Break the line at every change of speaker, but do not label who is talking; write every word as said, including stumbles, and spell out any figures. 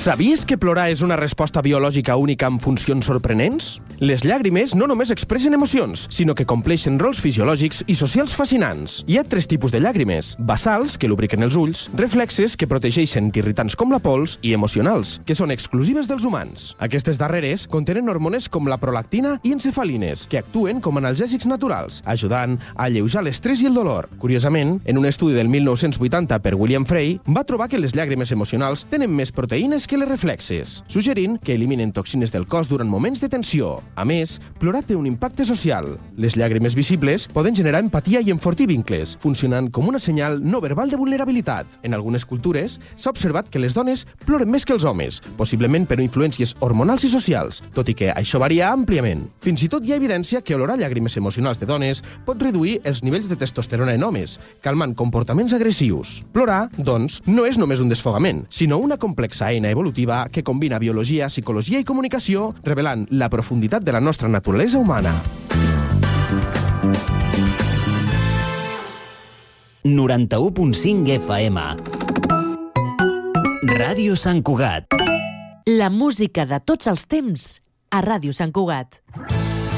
Sabies que plorar és una resposta biològica única amb funcions sorprenents? Les llàgrimes no només expressen emocions, sinó que compleixen rols fisiològics i socials fascinants. Hi ha tres tipus de llàgrimes: basals, que lubriquen els ulls, reflexes, que protegeixen d'irritants com la pols, i emocionals, que són exclusives dels humans. Aquestes darreres contenen hormones com la prolactina i encefalines, que actuen com analgèsics naturals, ajudant a alleujar l'estrès i el dolor. Curiosament, en un estudi del mil nou-cents vuitanta per William Frey, va trobar que les llàgrimes emocionals tenen més proteïnes que les reflexes, suggerint que eliminen toxines del cos durant moments de tensió. A més, plorar té un impacte social. Les llàgrimes visibles poden generar empatia i enfortir vincles, funcionant com una senyal no verbal de vulnerabilitat. En algunes cultures s'ha observat que les dones ploren més que els homes, possiblement per influències hormonals i socials, tot i que això varia àmpliament. Fins i tot hi ha evidència que olorar llàgrimes emocionals de dones pot reduir els nivells de testosterona en homes, calmant comportaments agressius. Plorar, doncs, no és només un desfogament, sinó una complexa eina evolutiva que combina biologia, psicologia i comunicació, revelant la profunditat de la nostra naturalesa humana.
noranta-u punt cinc F M Ràdio Sant Cugat.
La música de tots els temps a Ràdio Sant Cugat.